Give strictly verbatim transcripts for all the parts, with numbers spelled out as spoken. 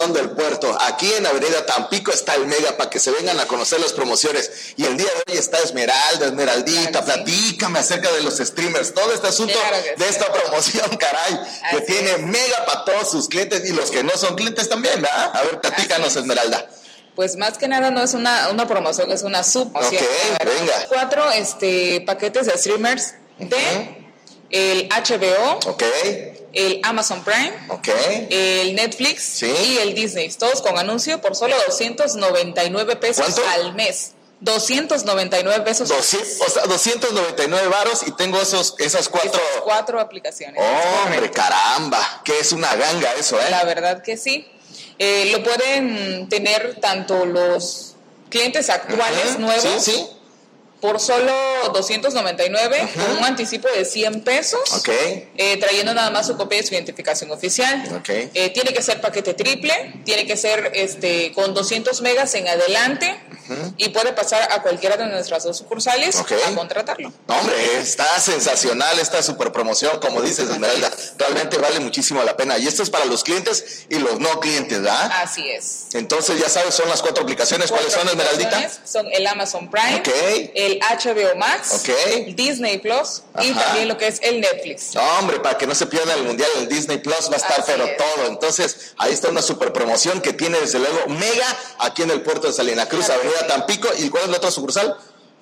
del puerto. Aquí en Avenida Tampico está el Mega para que se vengan a conocer las promociones. Y el día de hoy está Esmeralda, Esmeraldita, claro, platícame sí. acerca de los streamers, todo este asunto claro de sí. esta promoción, caray, Así que tiene es. Mega para todos sus clientes y los que no son clientes también, ¿verdad? A ver, platícanos, Esmeralda. Pues más que nada no es una, una promoción, es una subpromoción. Ok, venga. Cuatro este, paquetes de streamers de uh-huh. el H B O. Ok. El Amazon Prime, okay. el Netflix ¿Sí? y el Disney, todos con anuncio por solo doscientos noventa y nueve pesos ¿Cuánto? al mes. doscientos noventa y nueve pesos. doscientos, o sea, doscientos noventa y nueve varos y tengo esos, esas cuatro. Esas cuatro aplicaciones. Oh, hombre, caramba, que es una ganga eso, ¿eh? La verdad que sí. Eh, lo pueden tener tanto los clientes actuales, uh-huh. nuevos. Sí, sí. Por solo doscientos noventa y nueve, uh-huh. con un anticipo de cien pesos, okay. eh, trayendo nada más su copia de su identificación oficial. Okay. Eh, tiene que ser paquete triple, tiene que ser este con doscientos megas en adelante, uh-huh. y puede pasar a cualquiera de nuestras dos sucursales okay. a contratarlo. No, hombre, está sensacional esta super promoción, como dices, Esmeralda, realmente vale muchísimo la pena. Y esto es para los clientes y los no clientes, ¿verdad? Así es. Entonces, ya sabes, son las cuatro aplicaciones. Cuatro ¿Cuáles son, Esmeraldita? Son el Amazon Prime, okay. el H B O Max, okay. el Disney Plus Ajá. y también lo que es el Netflix. No, hombre, para que no se pierda el mundial, el Disney Plus va a estar Así pero es. todo. Entonces, ahí está una super promoción que tiene desde luego Mega aquí en el puerto de Salina Cruz, claro, Avenida sí. Tampico. ¿Y cuál es la otra sucursal?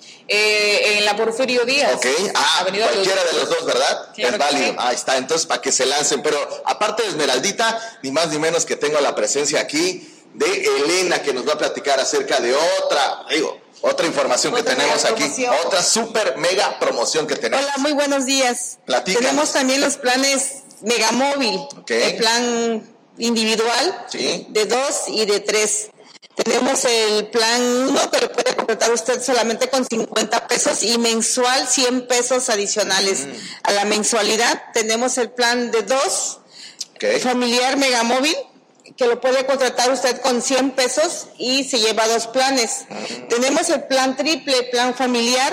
Eh, en la Porfirio Díaz. Ok, ah, Avenida cualquiera de los dos, ¿verdad? Claro es válido. Sí. Ahí está, entonces para que se lancen. Pero aparte de Esmeraldita, ni más ni menos que tengo la presencia aquí de Elena, que nos va a platicar acerca de otra, digo, otra información otra que tenemos aquí, promoción. otra super mega promoción que tenemos. Hola, muy buenos días. Platícanos. Tenemos también los planes Megamóvil, okay. el plan individual ¿Sí? de dos y de tres. Tenemos el plan uno que lo puede completar usted solamente con cincuenta pesos y mensual cien pesos adicionales mm. a la mensualidad. Tenemos el plan de dos, okay. familiar Megamóvil, que lo puede contratar usted con cien pesos y se lleva dos planes. Mm. Tenemos el plan triple, plan familiar,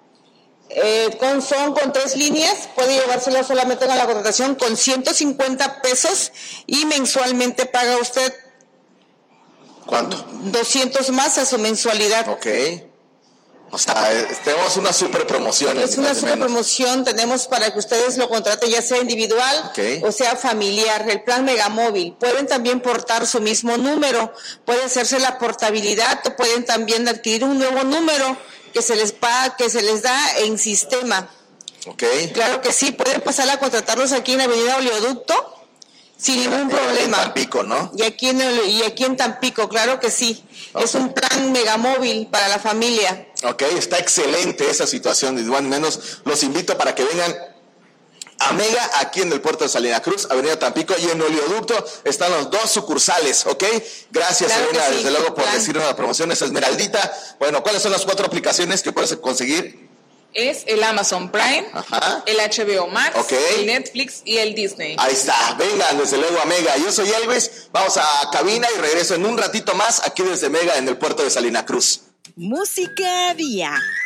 eh, con son con tres líneas, puede llevárselo solamente con la contratación con ciento cincuenta pesos y mensualmente paga usted ¿cuánto? doscientos más a su mensualidad. Ok. O sea, tenemos una super promoción. Es una super promoción, tenemos para que ustedes lo contraten ya sea individual okay. o sea familiar, el plan Megamóvil. Pueden también portar su mismo número, puede hacerse la portabilidad o pueden también adquirir un nuevo número que se les paga, que se les da en sistema. Okay. Claro que sí, pueden pasar a contratarlos aquí en Avenida Oleoducto sin ningún problema. En Tampico, ¿no? Y aquí en, el, y aquí en Tampico, claro que sí. Okay. Es un plan Megamóvil para la familia. Ok, está excelente esa situación. Igual menos los invito para que vengan a Mega aquí en el puerto de Salina Cruz, Avenida Tampico, y en Oleoducto están los dos sucursales, ¿ok? Gracias, claro Elena, sí, desde luego por plan. decirnos la promoción. Esa Esmeraldita. Bueno, ¿cuáles son las cuatro aplicaciones que puedes conseguir? Es el Amazon Prime, Ajá. el H B O Max, okay. el Netflix y el Disney. Ahí está, vengan desde luego a Mega. Yo soy Elvis, vamos a cabina y regreso en un ratito más aquí desde Mega en el puerto de Salina Cruz. Música Día.